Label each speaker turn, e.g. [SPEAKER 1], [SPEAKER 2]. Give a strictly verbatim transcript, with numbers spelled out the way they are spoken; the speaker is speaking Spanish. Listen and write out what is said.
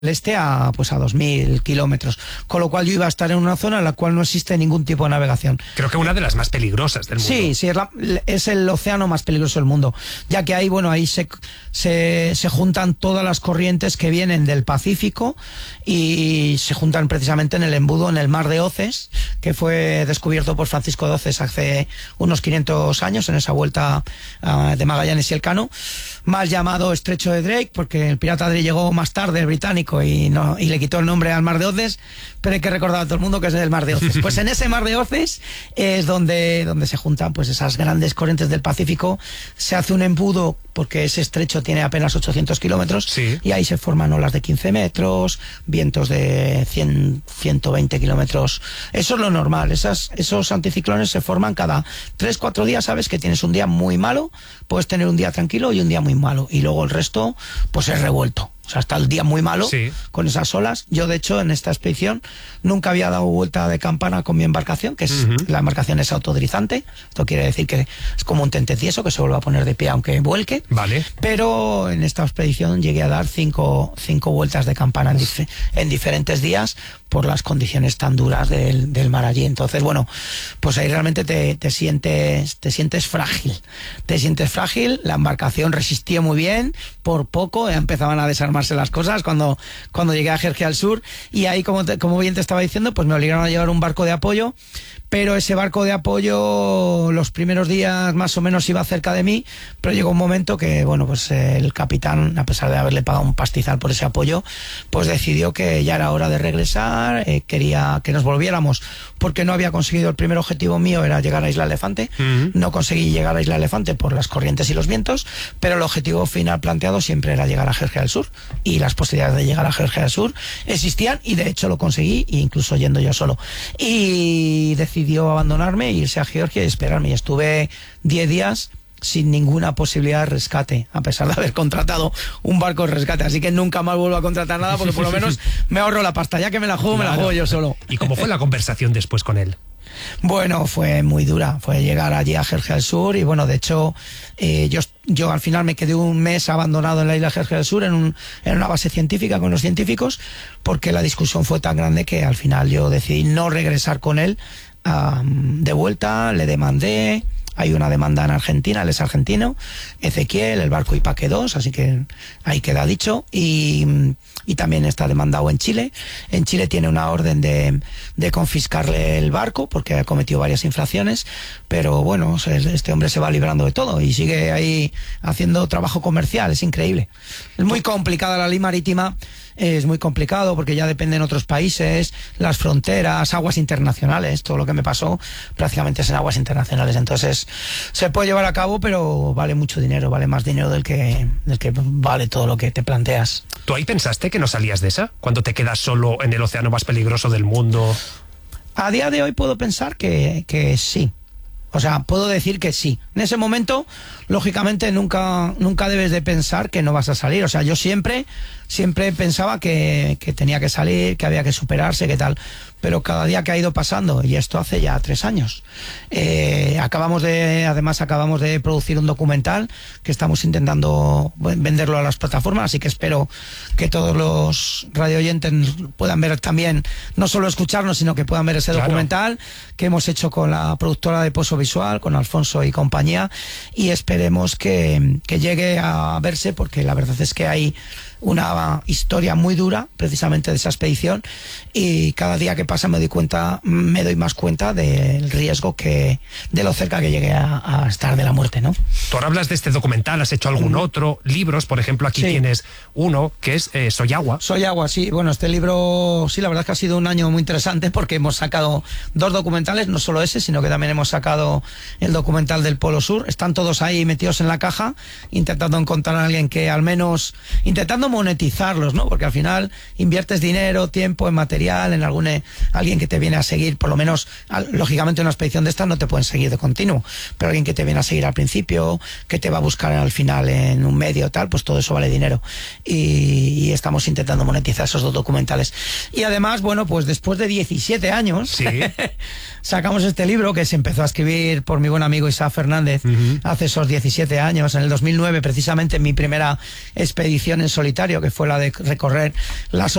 [SPEAKER 1] este a pues a dos mil kilómetros, con lo cual yo iba a estar en una zona en la cual no existe ningún tipo de navegación.
[SPEAKER 2] Creo que una de las más peligrosas del mundo.
[SPEAKER 1] Sí, sí, es, la, es el océano más peligroso del mundo, ya que ahí, bueno, ahí se, se, se juntan todas las corrientes que vienen del Pacífico y se juntan precisamente en el embudo, en el mar de Oces, que fue descubierto por Francisco de Oces hace unos quinientos años, en esa vuelta uh, de Magallanes y Elcano, mal llamado Estrecho de Drake, porque el pirata Drake llegó más tarde, el británico, y no y le quitó el nombre al mar de Oces, pero hay que recordar a todo el mundo que es el mar de Oces. Pues en ese mar de Oces es donde, donde se juntan pues esas grandes corrientes del Pacífico, se hace un embudo porque ese estrecho tiene apenas ochocientos kilómetros,
[SPEAKER 2] sí.
[SPEAKER 1] Y ahí se forman olas de quince metros, vientos de cien, ciento veinte kilómetros. Eso es lo normal, esas, esos anticiclones se forman cada tres, cuatro días, sabes que tienes un día muy malo, puedes tener un día tranquilo y un día muy malo, y luego el resto pues es revuelto. O sea, hasta el día muy malo, sí, con esas olas. Yo, de hecho, en esta expedición nunca había dado vuelta de campana con mi embarcación, que es uh-huh. la embarcación es autoderizante. Esto quiere decir que es como un tente tieso que se vuelve a poner de pie aunque vuelque.
[SPEAKER 2] Vale.
[SPEAKER 1] Pero en esta expedición llegué a dar cinco, cinco vueltas de campana en, dif- en diferentes días por las condiciones tan duras del, del mar allí. Entonces, bueno, pues ahí realmente te, te sientes te sientes frágil. Te sientes frágil, la embarcación resistía muy bien, por poco empezaban a desarmarse las cosas cuando, cuando llegué a Jerje al Sur, y ahí, como, te, como bien te estaba diciendo, pues me obligaron a llevar un barco de apoyo. Pero ese barco de apoyo los primeros días más o menos iba cerca de mí, pero llegó un momento que, bueno, pues el capitán, a pesar de haberle pagado un pastizal por ese apoyo, pues decidió que ya era hora de regresar, eh, quería que nos volviéramos, porque no había conseguido, el primer objetivo mío era llegar a Isla Elefante, uh-huh. no conseguí llegar a Isla Elefante por las corrientes y los vientos, pero el objetivo final planteado siempre era llegar a Jerje al Sur, y las posibilidades de llegar a Jerje al Sur existían, y de hecho lo conseguí, incluso yendo yo solo, y decidí decidió abandonarme e irse a Georgia y esperarme, y estuve diez días sin ninguna posibilidad de rescate, a pesar de haber contratado un barco de rescate. Así que nunca más vuelvo a contratar nada, porque por lo menos me ahorro la pasta. Ya que me la juego, claro, me la juego yo solo.
[SPEAKER 2] ¿Y cómo fue la conversación después con él?
[SPEAKER 1] Bueno, fue muy dura, fue llegar allí a Jerje al Sur, y bueno, de hecho eh, yo, yo al final me quedé un mes abandonado en la isla de Jerje al Sur, en, un, en una base científica con los científicos, porque la discusión fue tan grande que al final yo decidí no regresar con él um, de vuelta, le demandé. Hay una demanda en Argentina, él es argentino, Ezequiel, el barco Ipaque dos, así que ahí queda dicho, y, y también está demandado en Chile. En Chile tiene una orden de, de confiscarle el barco porque ha cometido varias infracciones, pero bueno, este hombre se va librando de todo y sigue ahí haciendo trabajo comercial, es increíble. Es muy complicada la ley marítima. Es muy complicado porque ya dependen otros países, las fronteras, aguas internacionales. Todo lo que me pasó prácticamente es en aguas internacionales. Entonces se puede llevar a cabo, pero vale mucho dinero, vale más dinero del que, del que vale todo lo que te planteas.
[SPEAKER 2] ¿Tú ahí pensaste que no salías de esa? Cuando te quedas solo en el océano más peligroso del mundo.
[SPEAKER 1] A día de hoy puedo pensar que, que sí. O sea, puedo decir que sí. En ese momento, lógicamente, nunca, nunca debes de pensar que no vas a salir. O sea, yo siempre, siempre pensaba que, que tenía que salir, que había que superarse, que tal. Pero cada día que ha ido pasando, y esto hace ya tres años, eh, acabamos de, además acabamos de producir un documental que estamos intentando venderlo a las plataformas, así que espero que todos los radioyentes puedan ver también, no solo escucharnos, sino que puedan ver ese claro. documental que hemos hecho con la productora de Pozo Visual, con Alfonso y compañía, y esperemos que, que llegue a verse, porque la verdad es que hay una historia muy dura precisamente de esa expedición, y cada día que pasa me doy cuenta, me doy más cuenta del riesgo, que de lo cerca que llegué a, a estar de la muerte, ¿no?
[SPEAKER 2] Tú ahora hablas de este documental, has hecho algún mm. otro, libros, por ejemplo, aquí sí. tienes uno que es eh, Soy Agua.
[SPEAKER 1] Soy Agua, sí. Bueno, este libro, sí, la verdad es que ha sido un año muy interesante, porque hemos sacado dos documentales, no solo ese, sino que también hemos sacado el documental del Polo Sur. Están todos ahí metidos en la caja, intentando encontrar a alguien que al menos, intentando monetizarlos, ¿no? Porque al final inviertes dinero, tiempo en material, en algún, eh, alguien que te viene a seguir, por lo menos, al, lógicamente una expedición de estas no te pueden seguir de continuo, pero alguien que te viene a seguir al principio, que te va a buscar al final en un medio, tal, pues todo eso vale dinero. Y, y estamos intentando monetizar esos dos documentales. Y además, bueno, pues después de diecisiete años, ¿sí? sacamos este libro que se empezó a escribir por mi buen amigo Isaac Fernández uh-huh. hace esos diecisiete años, en el dos mil nueve, precisamente en mi primera expedición en solitario. solitario, que fue la de recorrer las